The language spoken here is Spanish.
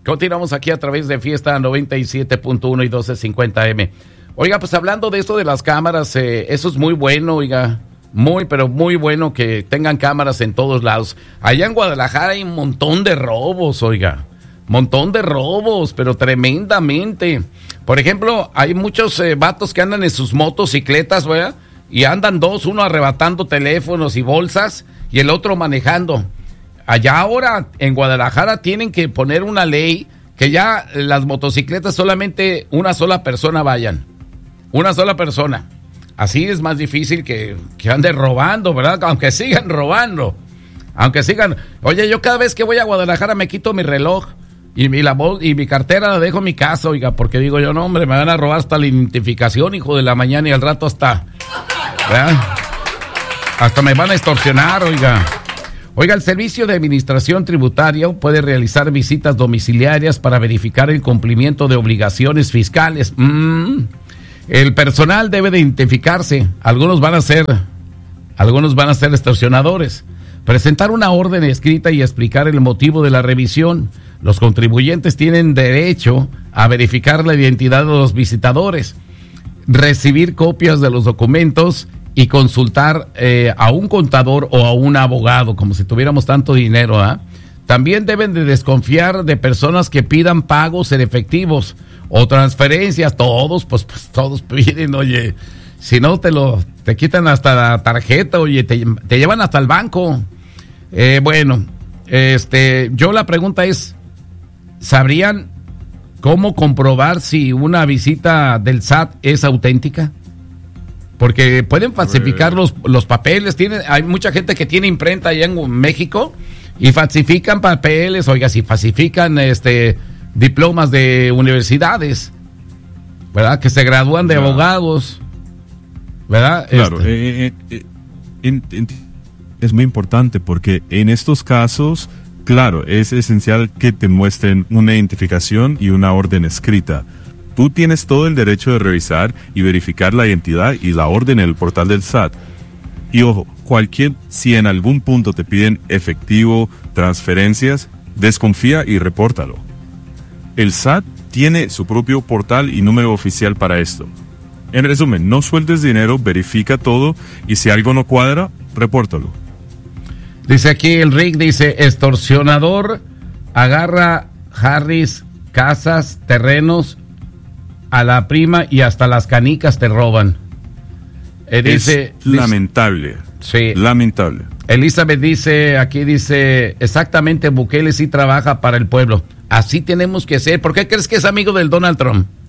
Continuamos aquí a través de Fiesta 97.1 y 1250M. Oiga, pues hablando de esto de las cámaras, eso es muy bueno, oiga. Muy, pero muy bueno que tengan cámaras en todos lados. Allá en Guadalajara hay un montón de robos, oiga. Montón de robos, pero tremendamente. Por ejemplo, hay muchos vatos que andan en sus motocicletas, ¿verdad? Y andan dos, uno arrebatando teléfonos y bolsas y el otro manejando. Allá ahora en Guadalajara tienen que poner una ley que ya las motocicletas solamente una sola persona vayan. Una sola persona. Así es más difícil que anden robando, ¿verdad? Aunque sigan robando. Aunque sigan. Oye, yo cada vez que voy a Guadalajara me quito mi reloj y mi cartera la dejo en mi casa, oiga, porque digo yo, no, hombre, me van a robar hasta la identificación, hijo de la mañana, y al rato hasta, ¿verdad? Hasta me van a extorsionar, oiga. Oiga, el Servicio de Administración Tributaria puede realizar visitas domiciliarias para verificar el cumplimiento de obligaciones fiscales. El personal debe de identificarse. Algunos van a ser extorsionadores. Presentar una orden escrita y explicar el motivo de la revisión. Los contribuyentes tienen derecho a verificar la identidad de los visitadores, recibir copias de los documentos y consultar a un contador o a un abogado, como si tuviéramos tanto dinero, ¿eh? También deben de desconfiar de personas que pidan pagos en efectivos o transferencias. Todos piden, oye, si no te quitan hasta la tarjeta, oye, te llevan hasta el banco. Yo la pregunta es, ¿sabrían cómo comprobar si una visita del SAT es auténtica? Porque pueden falsificar los papeles. Hay mucha gente que tiene imprenta allá en México y falsifican papeles. Oiga, si falsifican diplomas de universidades, ¿verdad? Que se gradúan de abogados, ¿verdad? Claro, es muy importante porque en estos casos, claro, es esencial que te muestren una identificación y una orden escrita. Tú tienes todo el derecho de revisar y verificar la identidad y la orden en el portal del SAT. Y ojo, si en algún punto te piden efectivo, transferencias, desconfía y repórtalo. El SAT tiene su propio portal y número oficial para esto. En resumen, no sueltes dinero, verifica todo y si algo no cuadra, repórtalo. Dice aquí el Rick, dice, extorsionador, agarra Harris, casas, terrenos, a la prima y hasta las canicas te roban. Es lamentable. Sí. Lamentable. Elizabeth dice, exactamente, Bukele sí trabaja para el pueblo. Así tenemos que ser. ¿Por qué crees que es amigo del Donald Trump?